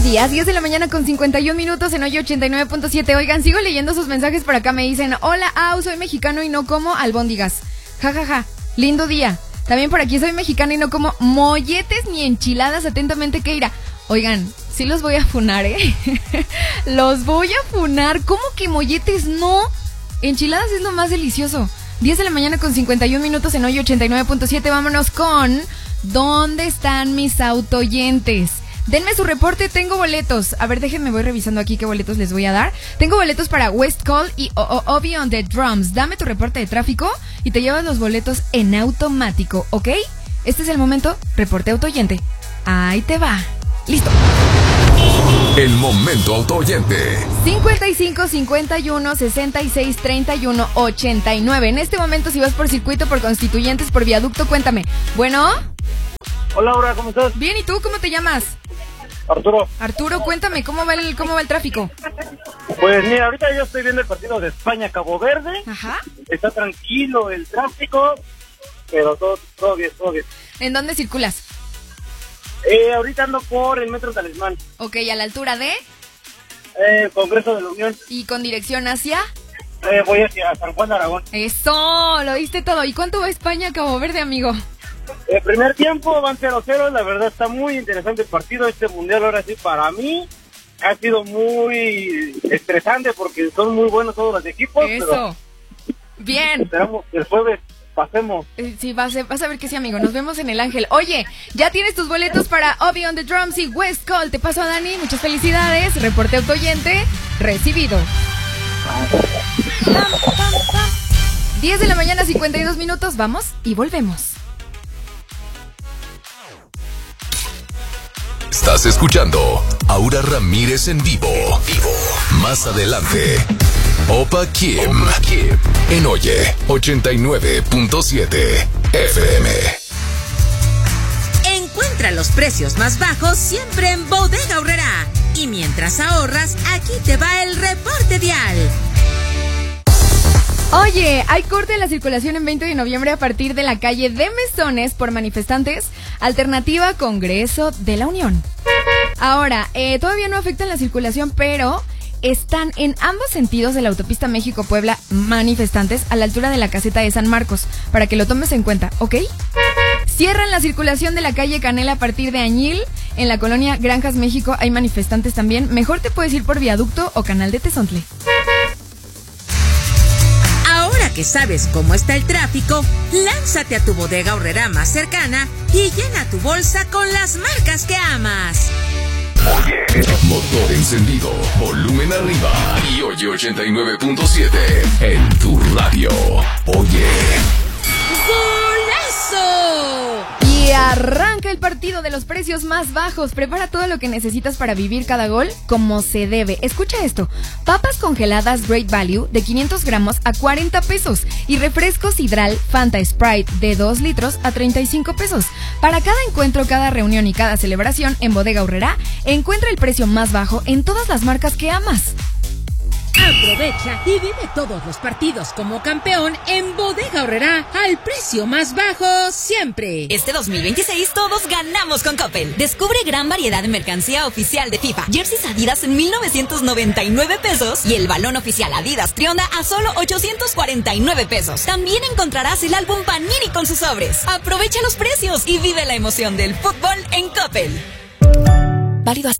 buenos días, 10 de la mañana con 51 minutos en hoy 89.7. Oigan, sigo leyendo sus mensajes por acá. Me dicen, hola, soy mexicano y no como albóndigas. Ja, ja, ja, lindo día. También por aquí, soy mexicano y no como molletes ni enchiladas. Atentamente, Keira. Oigan, sí los voy a funar, Los voy a funar. ¿Cómo que molletes no? Enchiladas es lo más delicioso. 10 de la mañana con 51 minutos en hoy 89.7. Vámonos con ¿dónde están mis autoyentes? Denme su reporte, tengo boletos. A ver, déjenme, voy revisando aquí qué boletos les voy a dar. Tengo boletos para West Call y Obi on the Drums. Dame tu reporte de tráfico y te llevas los boletos en automático, ¿ok? Este es el momento, reporte autoyente. Ahí te va. Listo. El momento autoyente. 55 51 66 31 89. En este momento, si vas por circuito, por Constituyentes, por viaducto, cuéntame. Bueno. Hola, Aura, ¿cómo estás? Bien, ¿y tú cómo te llamas? Arturo. Arturo, cuéntame, ¿cómo va el tráfico? Pues mira, ahorita yo estoy viendo el partido de España-Cabo Verde. Ajá. Está tranquilo el tráfico, pero todo bien, todo bien. ¿En dónde circulas? Ahorita ando por el Metro Talismán. Ok, ¿a la altura de? Congreso de la Unión. ¿Y con dirección hacia? Voy hacia San Juan de Aragón. Eso, lo diste todo. ¿Y cuánto va España-Cabo Verde, amigo? Primer tiempo, van 0-0. La verdad está muy interesante el partido. Este mundial ahora sí para mí ha sido muy estresante porque son muy buenos todos los equipos. Eso, pero bien. esperamos que el jueves pasemos. Sí, vas a ver que sí, amigo. Nos vemos en el Ángel. Oye, ya tienes tus boletos para Obi on the Drums y West Call. Te paso a Dani. Muchas felicidades. Reporte autoyente recibido. 10 de la mañana, 52 minutos. Vamos y volvemos. Estás escuchando Aura Ramírez en vivo. Más adelante, Opa Kim en Oye 89.7 FM. Encuentra los precios más bajos siempre en Bodega Aurrerá. Y mientras ahorras, aquí te va el reporte vial. Oye, hay corte de la circulación en 20 de noviembre a partir de la calle de Mesones por manifestantes. Alternativa Congreso de la Unión. Ahora, todavía no afectan la circulación, pero están en ambos sentidos de la autopista México-Puebla manifestantes a la altura de la caseta de San Marcos, para que lo tomes en cuenta, ¿ok? Cierran la circulación de la calle Canela a partir de Añil. En la colonia Granjas México hay manifestantes también. Mejor te puedes ir por viaducto o canal de Tezontle. Ahora que sabes cómo está el tráfico, lánzate a tu Bodega Aurrerá más cercana y llena tu bolsa con las marcas que amas. Oye, motor encendido, volumen arriba y Oye 89.7 en tu radio. Oye. ¡Golazo! Y arranca el partido de los precios más bajos. Prepara todo lo que necesitas para vivir cada gol como se debe. Escucha esto: papas congeladas Great Value de 500 gramos a 40 pesos y refrescos Sidral Fanta Sprite de 2 litros a 35 pesos. Para cada encuentro, cada reunión y cada celebración en Bodega Aurrerá, encuentra el precio más bajo en todas las marcas que amas. Aprovecha y vive todos los partidos como campeón en Bodega Aurrerá al precio más bajo siempre. Este 2026 todos ganamos con Coppel. Descubre gran variedad de mercancía oficial de FIFA. Jerseys Adidas en 1,999 pesos y el balón oficial Adidas Trionda a solo 849 pesos. También encontrarás el álbum Panini con sus sobres. Aprovecha los precios y vive la emoción del fútbol en Coppel. Válido hasta